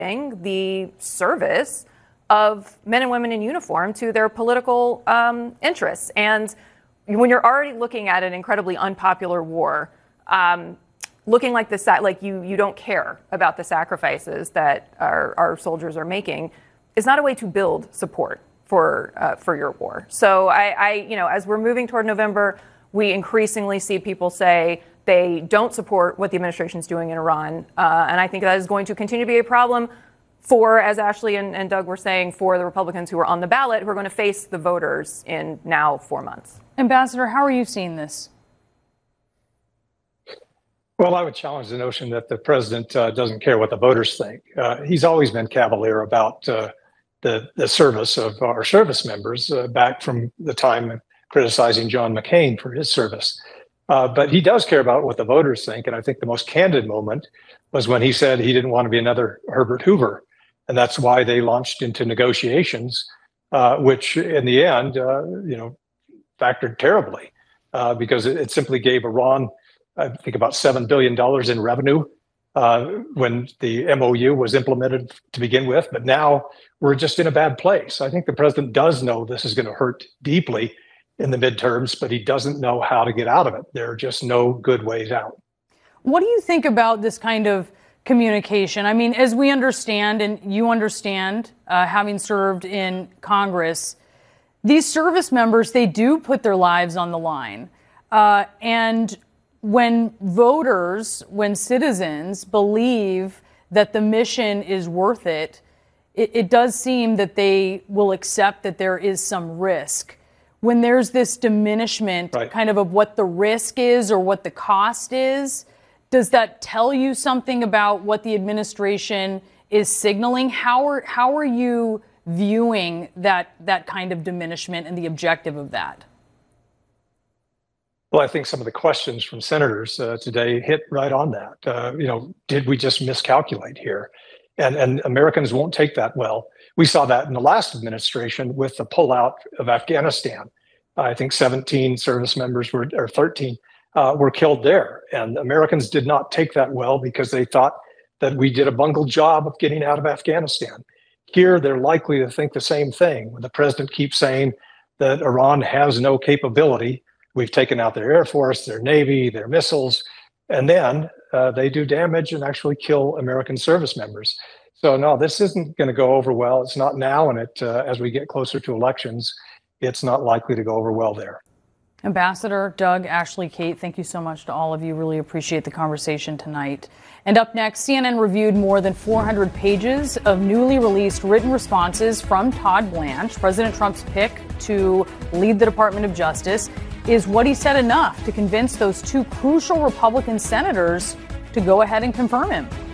the service of men and women in uniform to their political interests. And when you're already looking at an incredibly unpopular war, looking like this, like you don't care about the sacrifices that our soldiers are making, is not a way to build support for your war. So as we're moving toward November, we increasingly see people say they don't support what the administration is doing in Iran, and I think that is going to continue to be a problem for, as Ashley and Doug were saying, for the Republicans who are on the ballot, who are going to face the voters in now 4 months. Ambassador, how are you seeing this? Well, I would challenge the notion that the president doesn't care what the voters think. He's always been cavalier about the service of our service members back from the time criticizing John McCain for his service. But he does care about what the voters think. And I think the most candid moment was when he said he didn't want to be another Herbert Hoover. And that's why they launched into negotiations, which in the end, factored terribly because it simply gave Iran, I think, about $7 billion in revenue when the MOU was implemented to begin with. But now we're just in a bad place. I think the president does know this is going to hurt deeply in the midterms, but he doesn't know how to get out of it. There are just no good ways out. What do you think about this kind of communication? I mean, as we understand, and you understand, having served in Congress, these service members, they do put their lives on the line. And when voters, when citizens believe that the mission is worth it, it does seem that they will accept that there is some risk. When there's this diminishment kind of what the risk is or what the cost is, does that tell you something about what the administration is signaling? How are you viewing that kind of diminishment and the objective of that? Well, I think some of the questions from senators today hit right on that. Did we just miscalculate here? And Americans won't take that well. We saw that in the last administration with the pullout of Afghanistan. I think 17 service members or 13 were killed there. And Americans did not take that well because they thought that we did a bungled job of getting out of Afghanistan. Here, they're likely to think the same thing. When the president keeps saying that Iran has no capability, we've taken out their Air Force, their Navy, their missiles, and then they do damage and actually kill American service members. So no, this isn't going to go over well. It's not now, and as we get closer to elections, it's not likely to go over well there. Ambassador Doug, Ashley, Kate, thank you so much to all of you. Really appreciate the conversation tonight. And up next, CNN reviewed more than 400 pages of newly released written responses from Todd Blanche. President Trump's pick to lead the Department of Justice. Is what he said enough to convince those two crucial Republican senators to go ahead and confirm him?